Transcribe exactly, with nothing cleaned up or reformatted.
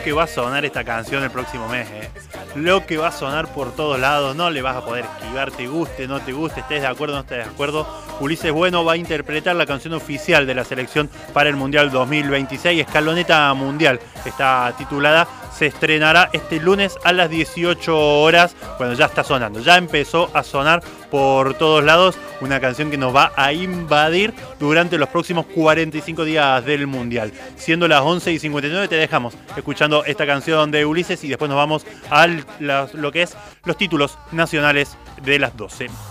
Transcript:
lo que va a sonar esta canción el próximo mes, ¿eh? Lo que va a sonar por todos lados, no le vas a poder esquivar, te guste, no te guste, estés de acuerdo, no estés de acuerdo. Ulises Bueno va a interpretar la canción oficial de la selección para el Mundial dos mil veintiséis, Escaloneta Mundial, está titulada. Se estrenará este lunes a las dieciocho horas, cuando ya está sonando, ya empezó a sonar por todos lados, una canción que nos va a invadir durante los próximos cuarenta y cinco días del Mundial. Siendo las once y cincuenta y nueve, te dejamos escuchando esta canción de Ulises y después nos vamos a lo que es los títulos nacionales de las doce.